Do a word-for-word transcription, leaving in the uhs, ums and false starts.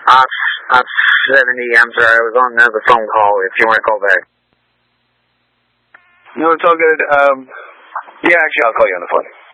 Ops, Ops seventy, I'm sorry, I was on another phone call if you want to call back. No, it's all good. Um, yeah, actually, I'll call you on the phone.